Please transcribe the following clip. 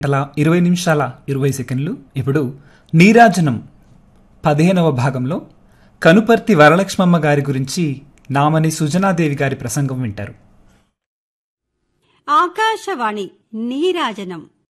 అలా 20 నిమిషాల 20 సెకండ్లు. ఇప్పుడు నీరాజనం 15వ భాగంలో కనుపర్తి వరలక్ష్మమ్మ గారి గురించి నామని సుజనాదేవి గారి ప్రసంగం వింటారు. ఆకాశవాణి నీరాజనం